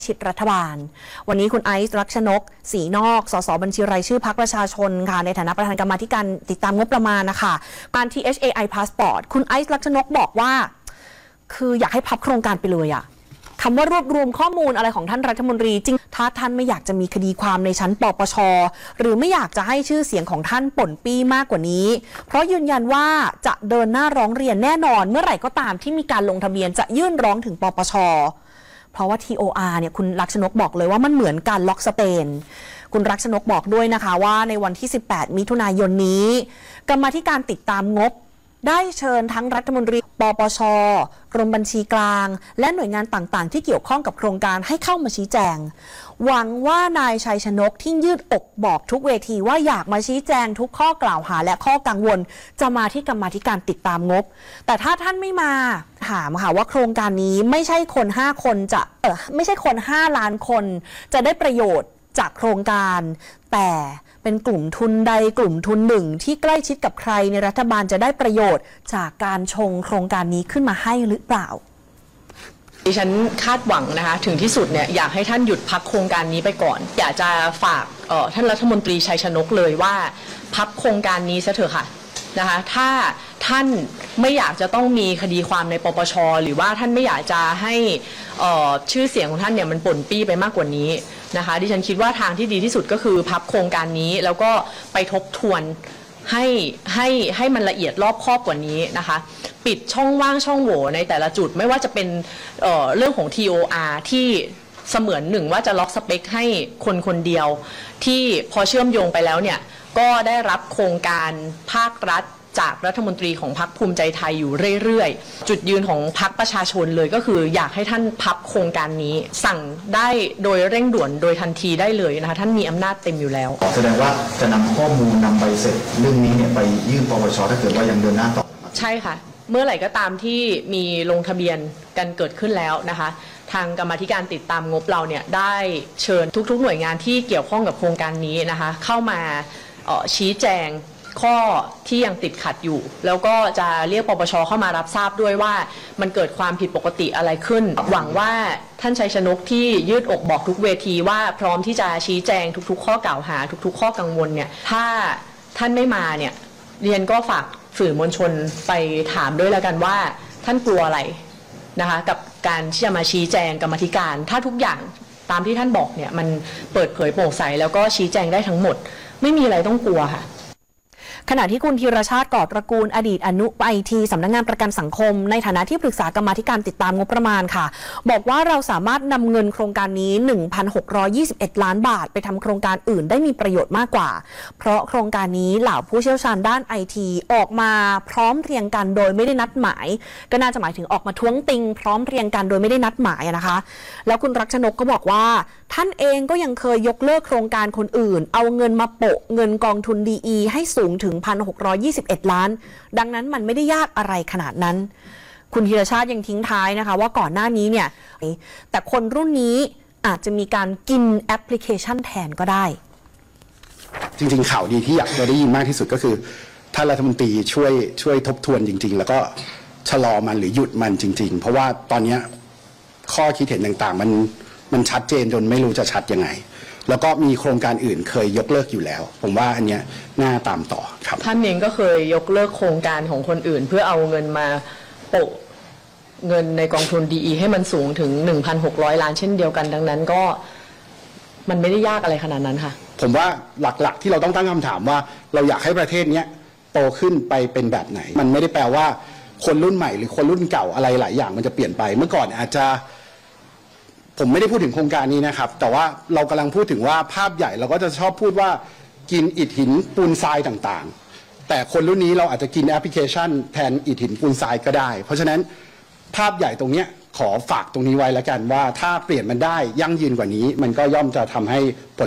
ชิดรัฐบาลวันนี้คุณไอซ์รักชนกศรีนอกสสบัญชีรายชื่อพรรคประชาชนค่ะในฐานะประธานกรรมาธิการติดตามงบประมาณนะคะการ THAI Passport คุณไอซ์รักชนกบอกว่าคืออยากให้พับโครงการไปเลยอะคำว่ารวบรวมข้อมูลอะไรของท่านรัฐมนตรีจริงถ้าท่านไม่อยากจะมีคดีความในชั้นปปช.หรือไม่อยากจะให้ชื่อเสียงของท่านป่นปี้มากกว่านี้เพราะยืนยันว่าจะเดินหน้าร้องเรียนแน่นอนเมื่อไหร่ก็ตามที่มีการลงทะเบียนจะยื่นร้องถึงปปช.เพราะว่า TOR เนี่ยคุณรักชนกบอกเลยว่ามันเหมือนการล็อกสเปนคุณรักชนกบอกด้วยนะคะว่าในวันที่18มิถุนายนนี้กรรมาธิการติดตามงบได้เชิญทั้งรัฐมนตรีปปช.กรมบัญชีกลางและหน่วยงานต่างๆที่เกี่ยวข้องกับโครงการให้เข้ามาชี้แจงหวังว่านายชัยชนกที่ยืดอกบอกทุกเวทีว่าอยากมาชี้แจงทุกข้อกล่าวหาและข้อกังวลจะมาที่กรรมาธิการติดตามงบแต่ถ้าท่านไม่มาถามค่ะว่าโครงการนี้ไม่ใช่คน5คนจะไม่ใช่คน5ล้านคนจะได้ประโยชน์จากโครงการแต่เป็นกลุ่มทุนใดกลุ่มทุนหนึ่งที่ใกล้ชิดกับใครในรัฐบาลจะได้ประโยชน์จากการชงโครงการนี้ขึ้นมาให้หรือเปล่าดิฉันคาดหวังนะคะถึงที่สุดเนี่ยอยากให้ท่านหยุดพักโครงการนี้ไปก่อนอยากจะฝากท่านรัฐมนตรีชัยชนกเลยว่าพับโครงการนี้ซะเถอะค่ะนะคะถ้าท่านไม่อยากจะต้องมีคดีความในปปช.หรือว่าท่านไม่อยากจะให้ชื่อเสียงของท่านเนี่ยมันป่นปี้ไปมากกว่านี้นะคะดิฉันคิดว่าทางที่ดีที่สุดก็คือพับโครงการนี้แล้วก็ไปทบทวนให้มันละเอียดรอบคอบกว่านี้นะคะปิดช่องว่างช่องโหว่ในแต่ละจุดไม่ว่าจะเป็นเรื่องของ TOR ที่เสมือนหนึ่งว่าจะล็อกสเปคให้คนคนเดียวที่พอเชื่อมโยงไปแล้วเนี่ยก็ได้รับโครงการภาครัฐจากรัฐมนตรีของพรรคภูมิใจไทยอยู่เรื่อยๆจุดยืนของพรรคประชาชนเลยก็คืออยากให้ท่านพับโครงการนี้สั่งได้โดยเร่งด่วนโดยทันทีได้เลยนะคะท่านมีอำนาจเต็มอยู่แล้วแสดงว่าจะนำข้อมูลนำใบเสร็จเรื่องนี้เนี่ยไปยื่นปปช.ถ้าเกิดว่ายังเดินหน้าต่อใช่ค่ะเมื่อไหร่ก็ตามที่มีลงทะเบียนกันเกิดขึ้นแล้วนะคะทางกรรมาธิการติดตามงบเราเนี่ยได้เชิญทุกๆหน่วยงานที่เกี่ยวข้องกับโครงการนี้นะคะเข้ามาชี้แจงข้อที่ยังติดขัดอยู่แล้วก็จะเรียกปปช.เข้ามารับทราบด้วยว่ามันเกิดความผิดปกติอะไรขึ้นหวังว่าท่านชัยชนกที่ยืดอกบอกทุกเวทีว่าพร้อมที่จะชี้แจงทุกๆข้อกล่าวหาทุกๆข้อกังวลเนี่ยถ้าท่านไม่มาเนี่ยเรียนก็ฝากสื่อมวลชนไปถามด้วยแล้วกันว่าท่านกลัวอะไรนะคะกับการที่จะมาชี้แจงกรรมาธิการถ้าทุกอย่างตามที่ท่านบอกเนี่ยมันเปิดเผยโปร่งใสแล้วก็ชี้แจงได้ทั้งหมดไม่มีอะไรต้องกลัวค่ะขณะที่คุณธีรชาติ ก่อตระกูลอดีตอนุไอทีสำนักงานประกันสังคมในฐานะที่ปรึกษากรรมาธิการติดตามงบประมาณค่ะบอกว่าเราสามารถนำเงินโครงการนี้ 1,621 ล้านบาทไปทำโครงการอื่นได้มีประโยชน์มากกว่าเพราะโครงการนี้เหล่าผู้เชี่ยวชาญด้านไอทีออกมาพร้อมเพรียงกันโดยไม่ได้นัดหมายก็น่าจะหมายถึงออกมาท้วงติงพร้อมเพรียงกันโดยไม่ได้นัดหมายนะคะแล้วคุณรักชนกก็บอกว่าท่านเองก็ยังเคยยกเลิกโครงการคนอื่นเอาเงินมาโปะเงินกองทุนดีให้สูงถึง 1,621 ล้านดังนั้นมันไม่ได้ยากอะไรขนาดนั้นคุณธีรชาติยังทิ้งท้ายนะคะว่าก่อนหน้านี้เนี่ยแต่คนรุ่นนี้อาจจะมีการกินแอปพลิเคชันแทนก็ได้จริงๆข่าวดีที่อยากจะได้ยินมากที่สุดก็คือท่านรัฐมนตรีช่วยทบทวนจริงๆแล้วก็ชะลอมันหรือหยุดมันจริงๆเพราะว่าตอนนี้ข้อคิดเห็นต่างๆมันชัดเจนจนไม่รู้จะชัดยังไงแล้วก็มีโครงการอื่นเคยยกเลิกอยู่แล้วผมว่าอันเนี้ยน่าตามต่อครับท่านเองก็เคยยกเลิกโครงการของคนอื่นเพื่อเอาเงินมาโปะเงินในกองทุนดีให้มันสูงถึง 1,600 ล้านเช่นเดียวกันดังนั้นก็มันไม่ได้ยากอะไรขนาดนั้นค่ะผมว่าหลักๆที่เราต้องตั้งคำถามว่าเราอยากให้ประเทศนี้โตขึ้นไปเป็นแบบไหนมันไม่ได้แปลว่าคนรุ่นใหม่หรือคนรุ่นเก่าอะไรหลายอย่างมันจะเปลี่ยนไปเมื่อก่อนอาจจะผมไม่ได้พูดถึงโครงการนี้นะครับแต่ว่าเรากำลังพูดถึงว่าภาพใหญ่เราก็จะชอบพูดว่ากินอิฐหินปูนทรายต่างๆแต่คนรุ่นนี้เราอาจจะกินแอปพลิเคชันแทนอิฐหินปูนทรายก็ได้เพราะฉะนั้นภาพใหญ่ตรงนี้ขอฝากตรงนี้ไว้แล้วกันว่าถ้าเปลี่ยนมันได้ยั่งยืนกว่านี้มันก็ย่อมจะทำให้ผล